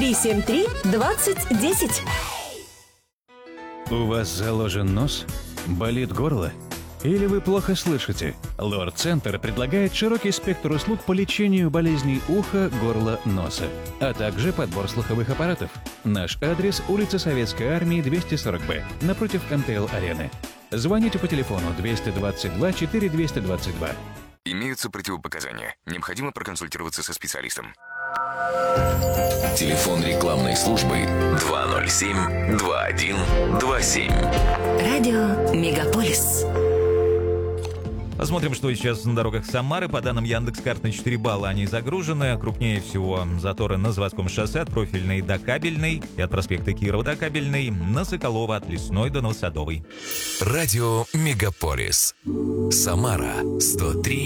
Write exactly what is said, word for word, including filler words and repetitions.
три семь три двадцать десять. У вас заложен нос? Болит горло? Или вы плохо слышите? Лор-центр предлагает широкий спектр услуг по лечению болезней уха, горла, носа, а также подбор слуховых аппаратов. Наш адрес – улица Советской Армии, двести сорок бэ, напротив эм тэ эл-арены. Звоните по телефону двести двадцать два четыре двести двадцать два. Имеются противопоказания. Необходимо проконсультироваться со специалистом. Телефон рекламной службы два ноль семь два один два семь. Радио Мегаполис. Посмотрим, что сейчас на дорогах Самары. По данным Яндекс.Карт, на четыре балла они загружены. Крупнее всего заторы на Заводском шоссе от Профильной до Кабельной и от проспекта Кирова до Кабельной, на Соколова от Лесной до Новосадовой. Радио Мегаполис. Самара сто три